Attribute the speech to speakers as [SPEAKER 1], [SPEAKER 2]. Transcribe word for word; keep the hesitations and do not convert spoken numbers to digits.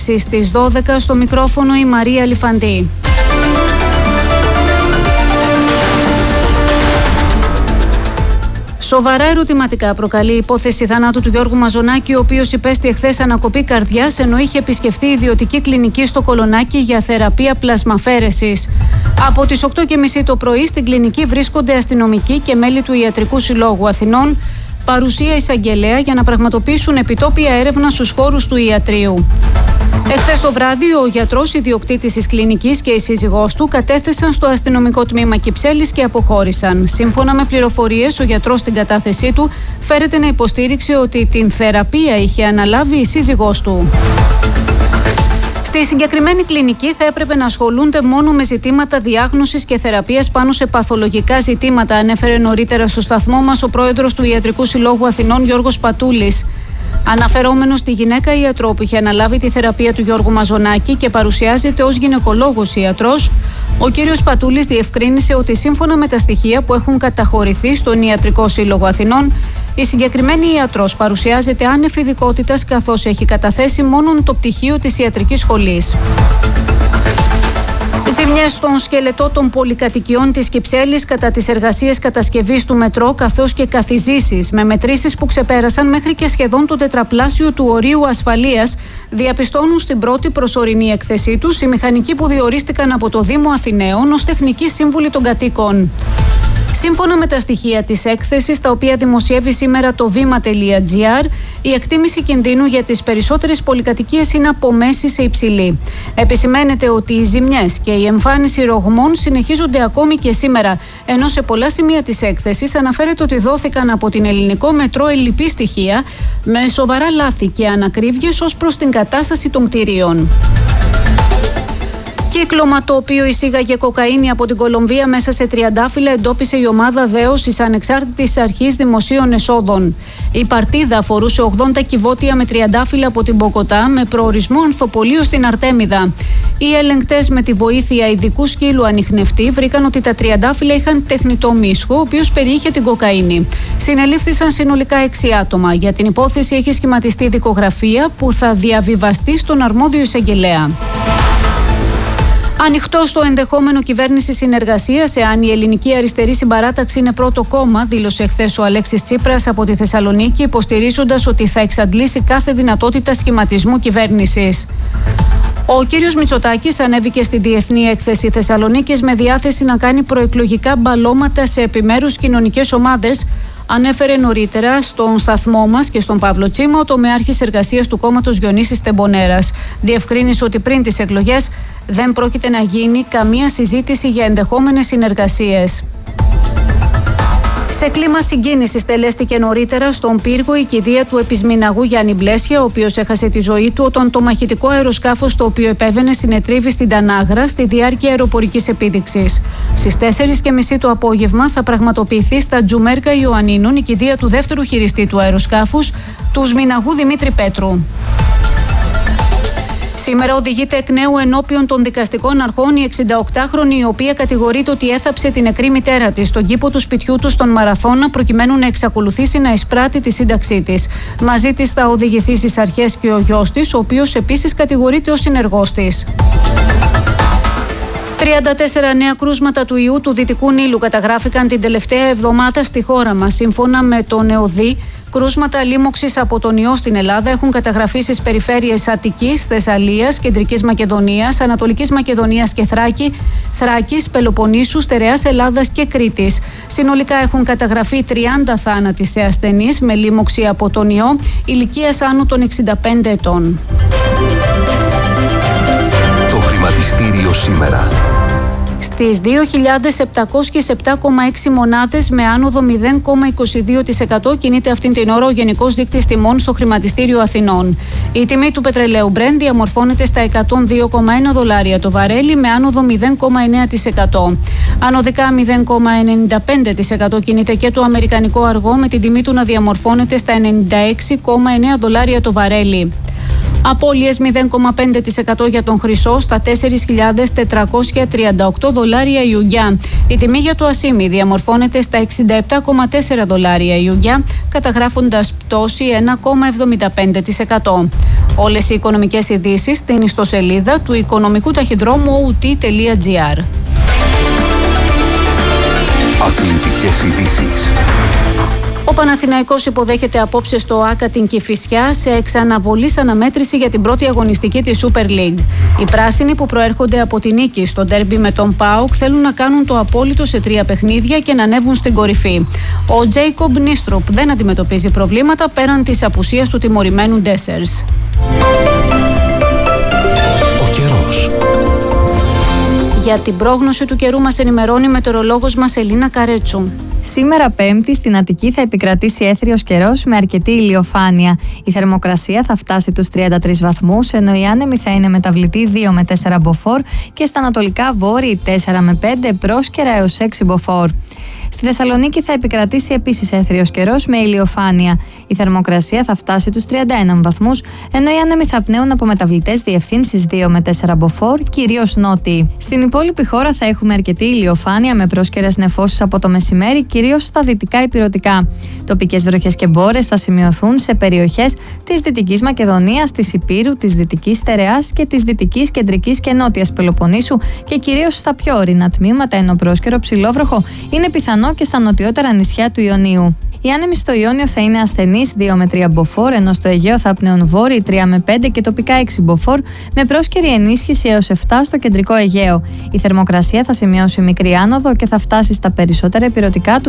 [SPEAKER 1] Στις δώδεκα στο μικρόφωνο η Μαρία Λιφαντή. Σοβαρά ερωτηματικά προκαλεί η υπόθεση θανάτου του Γιώργου Μαζονάκη, ο οποίος υπέστη εχθές ανακοπή καρδιάς ενώ είχε επισκεφθεί ιδιωτική κλινική στο Κολονάκι για θεραπεία πλασμαφέρεσης. Από τις οκτώ και μισή το πρωί στην κλινική βρίσκονται αστυνομικοί και μέλη του Ιατρικού Συλλόγου Αθηνών, παρουσία εισαγγελέα για να πραγματοποιήσουν επιτόπια έρευνα στους χώρους του ιατρείου. Εχθές το βράδυ, ο γιατρός ιδιοκτήτης της κλινικής και η σύζυγός του κατέθεσαν στο αστυνομικό τμήμα Κυψέλης και αποχώρησαν. Σύμφωνα με πληροφορίες, ο γιατρός στην κατάθεσή του φέρεται να υποστήριξε ότι την θεραπεία είχε αναλάβει η σύζυγός του. Στη συγκεκριμένη κλινική θα έπρεπε να ασχολούνται μόνο με ζητήματα διάγνωσης και θεραπείας πάνω σε παθολογικά ζητήματα, ανέφερε νωρίτερα στο σταθμό μας ο πρόεδρος του Ιατρικού Συλλόγου Αθηνών, Γιώργος Πατούλης. Αναφερόμενος στη γυναίκα ιατρό που είχε αναλάβει τη θεραπεία του Γιώργου Μαζονάκη και παρουσιάζεται ως γυναικολόγος ιατρός, ο κύριος Πατούλης διευκρίνησε ότι σύμφωνα με τα στοιχεία που έχουν καταχωρηθεί στον Ιατρικό Σύλλογο Αθηνών, η συγκεκριμένη ιατρός παρουσιάζεται άνευ ειδικότητας καθώς έχει καταθέσει μόνον το πτυχίο της ιατρικής σχολής. Ζημιές στον σκελετό των πολυκατοικιών της Κυψέλης κατά τις εργασίες κατασκευής του μετρό, καθώς και καθιζήσεις με μετρήσεις που ξεπέρασαν μέχρι και σχεδόν το τετραπλάσιο του ορίου ασφαλείας, διαπιστώνουν στην πρώτη προσωρινή έκθεσή τους οι μηχανικοί που διορίστηκαν από το Δήμο Αθηναίων ως τεχνικοί σύμβουλοι των κατοίκων. Σύμφωνα με τα στοιχεία της έκθεσης, τα οποία δημοσιεύει σήμερα το βήμα.gr, η εκτίμηση κινδύνου για τις περισσότερες πολυκατοικίες είναι από μέση σε υψηλή. Επισημαίνεται ότι οι ζημιές και η εμφάνιση ρογμών συνεχίζονται ακόμη και σήμερα, ενώ σε πολλά σημεία της έκθεσης αναφέρεται ότι δόθηκαν από την Ελληνικό Μετρό ελλειπή στοιχεία με σοβαρά λάθη και ανακρίβειες ως προς την κατάσταση των κτηρίων. Κύκλωμα το οποίο εισήγαγε κοκαίνη από την Κολομβία μέσα σε τριαντάφυλλα εντόπισε η ομάδα δέωσης ανεξάρτητης αρχής δημοσίων εσόδων. Η παρτίδα αφορούσε ογδόντα κυβότια με τριαντάφυλλα από την Μποκοτά με προορισμό Ανθοπολείο στην Αρτέμιδα. Οι ελεγκτές με τη βοήθεια ειδικού σκύλου ανιχνευτή βρήκαν ότι τα τριαντάφυλλα είχαν τεχνητό μίσχο, ο οποίος περιείχε την κοκαίνη. Συνελήφθησαν συνολικά έξι άτομα. Για την υπόθεση έχει σχηματιστεί δικογραφία που θα διαβιβαστεί στον αρμόδιο εισαγγελέα. Ανοιχτό στο ενδεχόμενο κυβέρνηση συνεργασίας, εάν η Ελληνική Αριστερή Συμπαράταξη είναι πρώτο κόμμα, δήλωσε χθες ο Αλέξης Τσίπρας από τη Θεσσαλονίκη, υποστηρίζοντας ότι θα εξαντλήσει κάθε δυνατότητα σχηματισμού κυβέρνησης. Ο κύριος Μητσοτάκης ανέβηκε στη Διεθνή Έκθεση Θεσσαλονίκης με διάθεση να κάνει προεκλογικά μπαλώματα σε επιμέρους κοινωνικές ομάδες. Ανέφερε νωρίτερα στον σταθμό μας και στον Παύλο Τσίμο, ο τομεάρχης εργασίας του κόμματος Διονύσης Τεμπονέρας. Διευκρίνησε ότι πριν τις εκλογές δεν πρόκειται να γίνει καμία συζήτηση για ενδεχόμενες συνεργασίες. Σε κλίμα συγκίνησης τελέστηκε νωρίτερα στον πύργο η κηδεία του επισμηναγού Γιάννη Μπλέσια, ο οποίος έχασε τη ζωή του όταν το μαχητικό αεροσκάφος το οποίο επέβαινε συνετρίβει στην Τανάγρα στη διάρκεια αεροπορικής επίδειξης. Στις τέσσερις και μισή το απόγευμα θα πραγματοποιηθεί στα Τζουμέρκα Ιωαννίνων η κηδεία του δεύτερου χειριστή του αεροσκάφους, του Σμηναγού Δημήτρη Πέτρου. Σήμερα οδηγείται εκ νέου ενώπιον των δικαστικών αρχών η εξηνταοκτάχρονη, η οποία κατηγορείται ότι έθαψε την νεκρή μητέρα της στον κήπο του σπιτιού του στον Μαραθώνα, προκειμένου να εξακολουθήσει να εισπράττει τη σύνταξή της. Μαζί της θα οδηγηθεί στις αρχές και ο γιος της, ο οποίος επίσης κατηγορείται ως συνεργός της. τριάντα τέσσερα νέα κρούσματα του ιού του Δυτικού Νείλου καταγράφηκαν την τελευταία εβδομάδα στη χώρα μας. Σύμφωνα με τον ΕΟΔΗ, κρούσματα λίμωξης από τον ιό στην Ελλάδα έχουν καταγραφεί στις περιφέρειες Αττικής, Θεσσαλίας, Κεντρικής Μακεδονίας, Ανατολικής Μακεδονίας και Θράκη, Θράκης, Πελοποννήσου, Στερεάς Ελλάδας και Κρήτης. Συνολικά έχουν καταγραφεί τριάντα θάνατοι σε ασθενείς με λίμωξη από τον ιό ηλικίας άνω των εξήντα πέντε ετών.
[SPEAKER 2] Το χρηματιστήριο σήμερα.
[SPEAKER 1] Στις δύο χιλιάδες επτακόσιες επτά κόμμα έξι μονάδες με άνοδο μηδέν κόμμα είκοσι δύο τοις εκατό κινείται αυτήν την ώρα ο Γενικός Δείκτης Τιμών στο Χρηματιστήριο Αθηνών. Η τιμή του πετρελαίου Brent διαμορφώνεται στα εκατόν δύο κόμμα ένα δολάρια το βαρέλι με άνοδο μηδέν κόμμα εννέα τοις εκατό. Ανωδικά μηδέν κόμμα ενενήντα πέντε τοις εκατό κινείται και το αμερικανικό αργό με την τιμή του να διαμορφώνεται στα ενενήντα έξι κόμμα εννέα δολάρια το βαρέλι. Απώλειες μηδέν κόμμα πέντε τοις εκατό για τον χρυσό στα τέσσερις χιλιάδες τετρακόσια τριάντα οκτώ δολάρια η ουγγιά. Η τιμή για το ασίμι διαμορφώνεται στα εξήντα επτά κόμμα τέσσερα δολάρια η ουγγιά, καταγράφοντας πτώση ένα κόμμα εβδομήντα πέντε τοις εκατό. Όλες οι οικονομικές ειδήσεις στην ιστοσελίδα του οικονομικού ταχυδρόμου ο τι τελεία τζι άρ.
[SPEAKER 2] Αθλητικές ειδήσεις.
[SPEAKER 1] Ο Παναθηναϊκός υποδέχεται απόψε στο ΆΚΑ την Κηφισιά σε εξαναβολής αναμέτρηση για την πρώτη αγωνιστική της Super League. Οι πράσινοι που προέρχονται από τη νίκη στο ντέρμπι με τον ΠΑΟΚ θέλουν να κάνουν το απόλυτο σε τρία παιχνίδια και να ανέβουν στην κορυφή. Ο Τζέικομπ Νίστρουπ δεν αντιμετωπίζει προβλήματα πέραν της απουσίας του τιμωρημένου Ντέσσερς.
[SPEAKER 2] Ο καιρός.
[SPEAKER 1] Για την πρόγνωση του καιρού μας ενημερώνει η μετεωρολόγος μας Ελίνα Καρέτσου.
[SPEAKER 3] Σήμερα Πέμπτη στην Αττική θα επικρατήσει έθριος καιρός με αρκετή ηλιοφάνεια. Η θερμοκρασία θα φτάσει τους τριάντα τρεις βαθμούς, ενώ η άνεμη θα είναι μεταβλητή δύο με τέσσερα μποφόρ και στα ανατολικά βόρειοι τέσσερα με πέντε, πρόσκαιρα έως έξι μποφόρ. Στη Θεσσαλονίκη θα επικρατήσει επίσης έθριος καιρός με ηλιοφάνεια. Η θερμοκρασία θα φτάσει τους τριάντα ένα βαθμούς, ενώ οι άνεμοι θα πνέουν από μεταβλητές διευθύνσεις δύο με τέσσερα μποφόρ, κυρίως νότιοι. Στην υπόλοιπη χώρα θα έχουμε αρκετή ηλιοφάνεια με πρόσκαιρες νεφώσεις από το μεσημέρι, κυρίως στα δυτικά ηπειρωτικά. Τοπικές βροχές και μπόρες θα σημειωθούν σε περιοχές της Δυτικής Μακεδονίας, της Ηπείρου, της Δυτικής Στερεάς και της Δυτικής, Κεντρικής και Νότιας Πελοποννήσου και κυρίως στα πιο ορεινά τμήματα, ενώ πρόσκαιρο ψηλόβροχο είναι πιθανό και στα νοτιότερα νησιά του Ιωνίου. Οι άνεμοι στο Ιόνιο θα είναι ασθενείς δύο με τρία μποφόρ, ενώ στο Αιγαίο θα πνέουν βόρειοι τρία με πέντε και τοπικά έξι μποφόρ, με πρόσκαιρη ενίσχυση έως επτά στο κεντρικό Αιγαίο. Η θερμοκρασία θα σημειώσει μικρή άνοδο και θα φτάσει στα περισσότερα ηπειρωτικά του